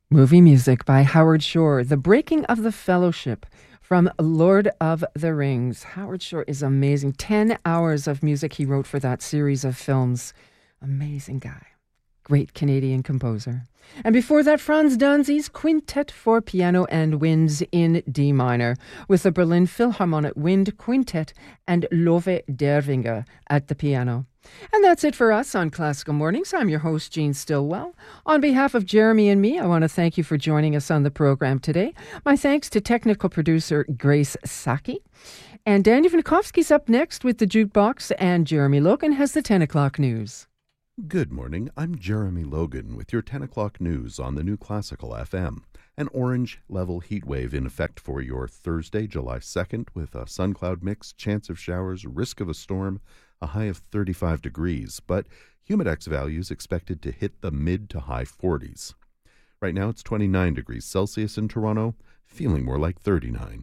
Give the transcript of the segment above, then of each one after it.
Movie music by Howard Shore, The Breaking of the Fellowship from Lord of the Rings. Howard Shore is amazing. 10 hours of music he wrote for that series of films. Amazing guy. Great Canadian composer. And before that, Franz Danzi's Quintet for Piano and Winds in D minor, with the Berlin Philharmonic Wind Quintet and Love Dervinger at the piano. And that's it for us on Classical Mornings. I'm your host, Jean Stillwell. On behalf of Jeremy and me, I want to thank you for joining us on the program today. My thanks to technical producer Grace Saki. And Daniel Vinikovsky's up next with the Jukebox, and Jeremy Logan has the 10 o'clock news. Good morning. I'm Jeremy Logan with your 10 o'clock news on the New Classical FM. An orange level heat wave in effect for your Thursday, July 2nd, with a sun cloud mix, chance of showers, risk of a storm, a high of 35 degrees, but humidex values expected to hit the mid to high 40s. Right now it's 29 degrees Celsius in Toronto, feeling more like 39.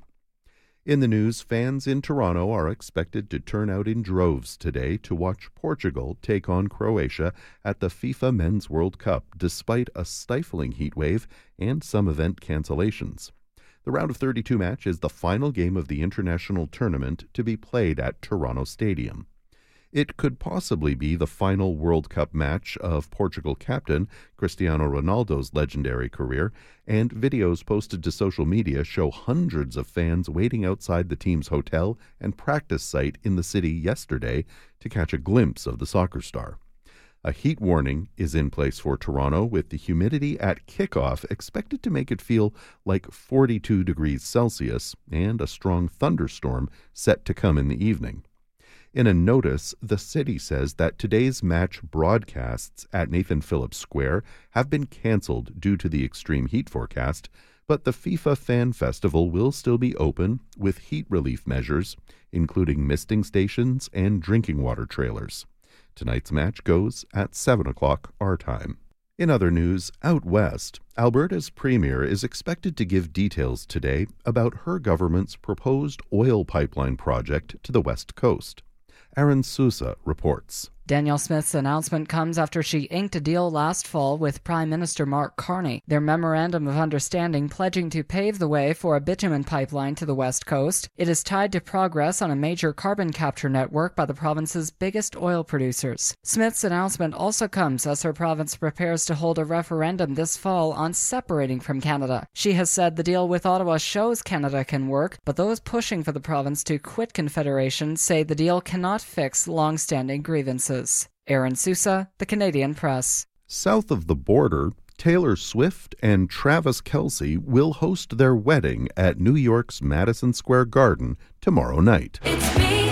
In the news, fans in Toronto are expected to turn out in droves today to watch Portugal take on Croatia at the FIFA Men's World Cup, despite a stifling heat wave and some event cancellations. The round of 32 match is the final game of the international tournament to be played at Toronto Stadium. It could possibly be the final World Cup match of Portugal captain Cristiano Ronaldo's legendary career, and videos posted to social media show hundreds of fans waiting outside the team's hotel and practice site in the city yesterday to catch a glimpse of the soccer star. A heat warning is in place for Toronto, with the humidity at kickoff expected to make it feel like 42 degrees Celsius, and a strong thunderstorm set to come in the evening. In a notice, the city says that today's match broadcasts at Nathan Phillips Square have been canceled due to the extreme heat forecast, but the FIFA Fan Festival will still be open with heat relief measures, including misting stations and drinking water trailers. Tonight's match goes at 7 o'clock our time. In other news, out west, Alberta's premier is expected to give details today about her government's proposed oil pipeline project to the west coast. Aaron Sousa reports. Danielle Smith's announcement comes after she inked a deal last fall with Prime Minister Mark Carney. Their memorandum of understanding pledging to pave the way for a bitumen pipeline to the west coast. It is tied to progress on a major carbon capture network by the province's biggest oil producers. Smith's announcement also comes as her province prepares to hold a referendum this fall on separating from Canada. She has said the deal with Ottawa shows Canada can work, but those pushing for the province to quit Confederation say the deal cannot fix long-standing grievances. Aaron Sousa, The Canadian Press. South of the border, Taylor Swift and Travis Kelce will host their wedding at New York's Madison Square Garden tomorrow night. It's me.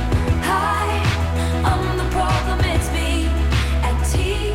Hi, I'm the problem. It's me. At tea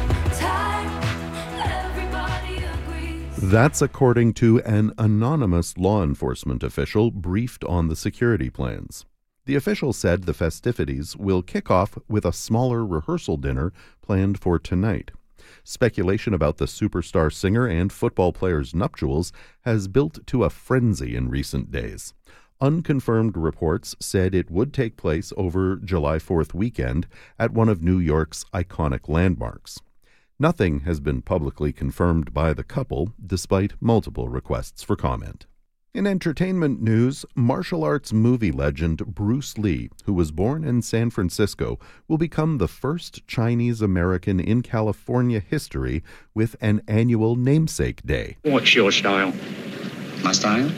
time, everybody agrees. That's according to an anonymous law enforcement official briefed on the security plans. The official said the festivities will kick off with a smaller rehearsal dinner planned for tonight. Speculation about the superstar singer and football player's nuptials has built to a frenzy in recent days. Unconfirmed reports said it would take place over July 4th weekend at one of New York's iconic landmarks. Nothing has been publicly confirmed by the couple, despite multiple requests for comment. In entertainment news, martial arts movie legend Bruce Lee, who was born in San Francisco, will become the first Chinese American in California history with an annual namesake day. What's your style? My style?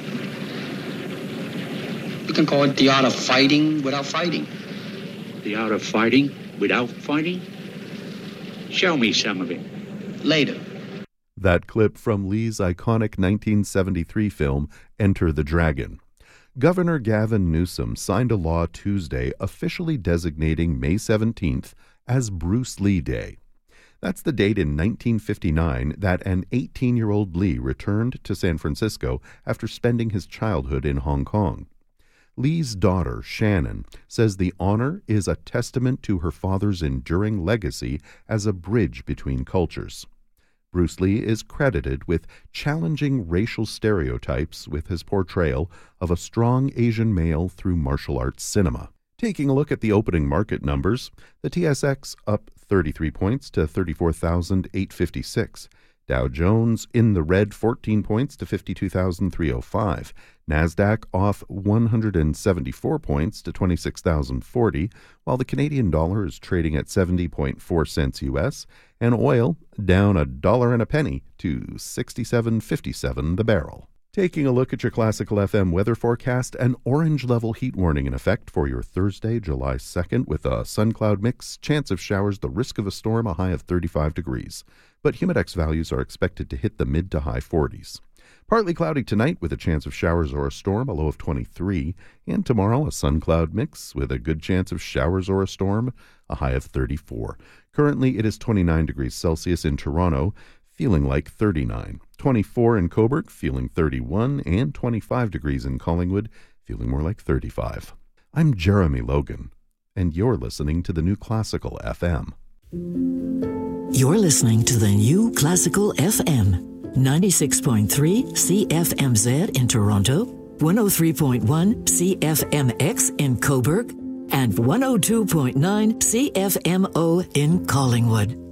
You can call it the art of fighting without fighting. The art of fighting without fighting? Show me some of it. Later. That clip from Lee's iconic 1973 film, Enter the Dragon. Governor Gavin Newsom signed a law Tuesday officially designating May 17th as Bruce Lee Day. That's the date in 1959 that an 18-year-old Lee returned to San Francisco after spending his childhood in Hong Kong. Lee's daughter, Shannon, says the honor is a testament to her father's enduring legacy as a bridge between cultures. Bruce Lee is credited with challenging racial stereotypes with his portrayal of a strong Asian male through martial arts cinema. Taking a look at the opening market numbers, the TSX up 33 points to 34,856. Dow Jones in the red 14 points to 52,305. NASDAQ off 174 points to 26,040, while the Canadian dollar is trading at 70.4 cents U.S., and oil down $1.01 to 67.57 the barrel. Taking a look at your Classical FM weather forecast, an orange level heat warning in effect for your Thursday, July 2nd, with a sun cloud mix, chance of showers, the risk of a storm, a high of 35 degrees. But humidex values are expected to hit the mid to high 40s. Partly cloudy tonight with a chance of showers or a storm, a low of 23. And tomorrow, a sun cloud mix with a good chance of showers or a storm, a high of 34. Currently, it is 29 degrees Celsius in Toronto, feeling like 39. 24 in Cobourg, feeling 31, and 25 degrees in Collingwood, feeling more like 35. I'm Jeremy Logan, and you're listening to the New Classical FM. You're listening to the New Classical FM, 96.3 CFMZ in Toronto, 103.1 CFMX in Cobourg, and 102.9 CFMO in Collingwood.